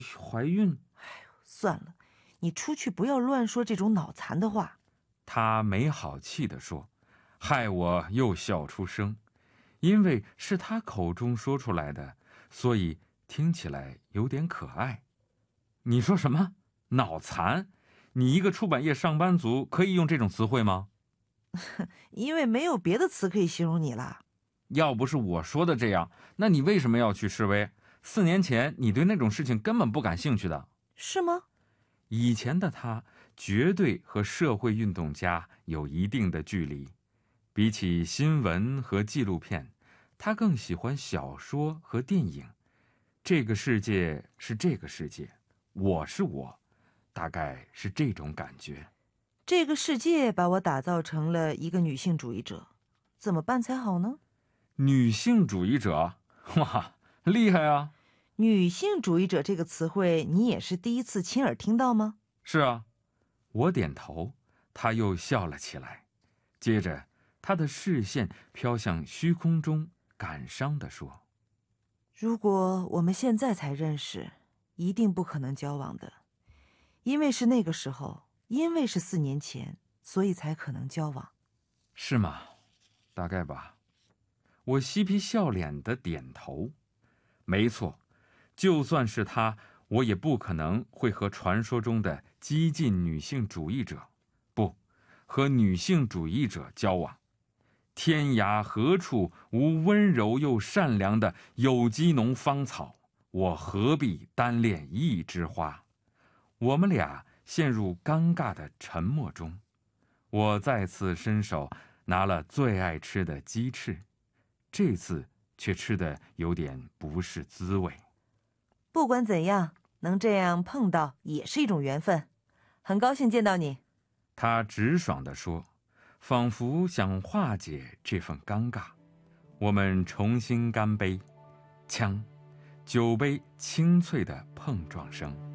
怀孕？ 算了，你出去不要乱说这种脑残的话。 他没好气地说，害我又笑出声。因为是他口中说出来的，所以听起来有点可爱。你说什么？脑残？你一个出版业上班族可以用这种词汇吗？ 因为没有别的词可以形容你了。 要不是我说的这样，那你为什么要去示威？4年前你对那种事情根本不感兴趣的。 是吗？ 以前的他绝对和社会运动家有一定的距离，比起新闻和纪录片，他更喜欢小说和电影。这个世界是这个世界，我是我，大概是这种感觉。 这个世界把我打造成了一个女性主义者，怎么办才好呢？ 女性主义者？哇，厉害啊！ 女性主义者这个词汇，你也是第一次亲耳听到吗？ 是啊，我点头，他又笑了起来。接着，他的视线飘向虚空中，感伤地说： 如果我们现在才认识，一定不可能交往的，因为是那个时候，因为是4年前，所以才可能交往。 是吗？大概吧。我嬉皮笑脸地点头。没错，就算是他，我也不可能会和传说中的激进女性主义者，不，和女性主义者交往。天涯何处无温柔又善良的有机农芳草，我何必单恋一枝花？我们俩陷入尴尬的沉默中。我再次伸手拿了最爱吃的鸡翅，这次却吃得有点不是滋味。 不管怎样，能这样碰到也是一种缘分，很高兴见到你。 他直爽地说，仿佛想化解这份尴尬。我们重新干杯，锵，酒杯清脆的碰撞声。